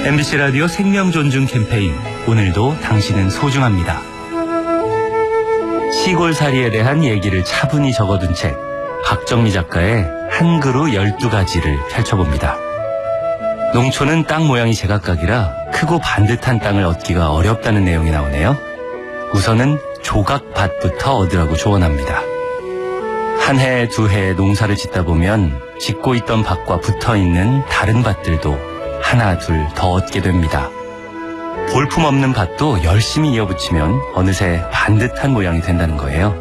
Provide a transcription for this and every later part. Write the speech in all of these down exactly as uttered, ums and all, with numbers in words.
엠비씨 라디오 생명존중 캠페인, 오늘도 당신은 소중합니다. 시골살이에 대한 얘기를 차분히 적어둔 책, 박정미 작가의 한 그루 열두 가지를 펼쳐봅니다. 농촌은 땅 모양이 제각각이라 크고 반듯한 땅을 얻기가 어렵다는 내용이 나오네요. 우선은 조각밭부터 얻으라고 조언합니다. 한 해, 두 해 농사를 짓다 보면 짓고 있던 밭과 붙어있는 다른 밭들도 하나, 둘 더 얻게 됩니다. 볼품없는 밭도 열심히 이어붙이면 어느새 반듯한 모양이 된다는 거예요.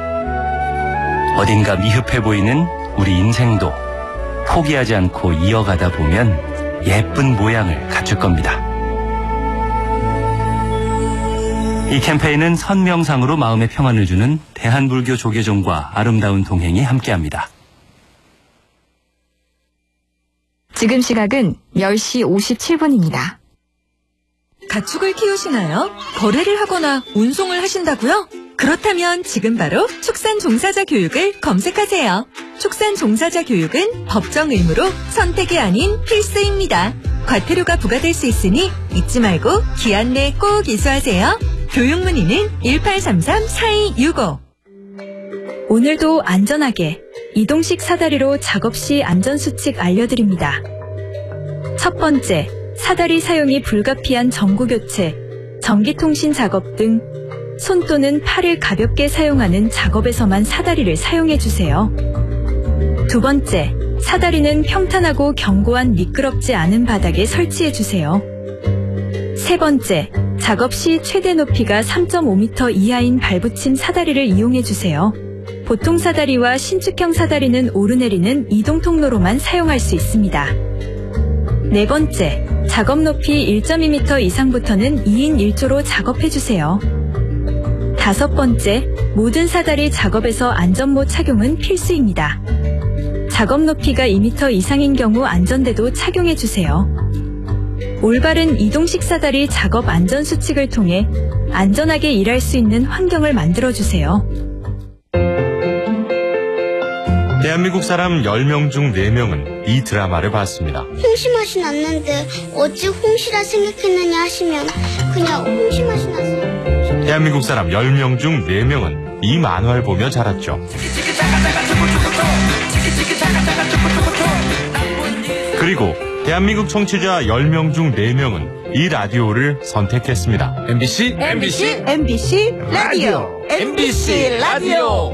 어딘가 미흡해 보이는 우리 인생도 포기하지 않고 이어가다 보면 예쁜 모양을 갖출 겁니다. 이 캠페인은 선명상으로 마음의 평안을 주는 대한불교 조계종과 아름다운 동행이 함께합니다. 지금 시각은 열 시 오십칠 분입니다. 가축을 키우시나요? 거래를 하거나 운송을 하신다고요? 그렇다면 지금 바로 축산 종사자 교육을 검색하세요. 축산 종사자 교육은 법정 의무로 선택이 아닌 필수입니다. 과태료가 부과될 수 있으니 잊지 말고 기한 내 꼭 이수하세요. 교육 문의는 일팔삼삼 사이육오. 오늘도 안전하게 이동식 사다리로 작업 시 안전수칙 알려드립니다. 첫 번째, 사다리 사용이 불가피한 전구교체, 전기통신 작업 등 손 또는 팔을 가볍게 사용하는 작업에서만 사다리를 사용해주세요. 두 번째, 사다리는 평탄하고 견고한 미끄럽지 않은 바닥에 설치해주세요. 세 번째, 작업 시 최대 높이가 삼 점 오 미터 이하인 발붙임 사다리를 이용해주세요. 보통 사다리와 신축형 사다리는 오르내리는 이동 통로로만 사용할 수 있습니다. 네 번째, 작업 높이 일 점 이 미터 이상부터는 이인 일 조로 작업해주세요. 다섯 번째, 모든 사다리 작업에서 안전모 착용은 필수입니다. 작업 높이가 이 미터 이상인 경우 안전대도 착용해주세요. 올바른 이동식 사다리 작업 안전수칙을 통해 안전하게 일할 수 있는 환경을 만들어주세요. 대한민국 사람 열 명 중 네 명은 이 드라마를 봤습니다. 홍시 맛이 났는데 어찌 홍시라 생각했느냐 하시면 그냥 홍시 맛이 났어요. 대한민국 사람 열 명 중 네 명은 이 만화를 보며 자랐죠. 그리고 대한민국 청취자 열 명 중 네 명은 이 라디오를 선택했습니다. 엠비씨 엠비씨 엠비씨 라디오 엠비씨 라디오.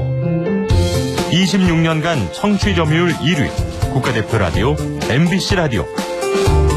이십육 년간 청취 점유율 일 위 국가대표 라디오 엠비씨 라디오.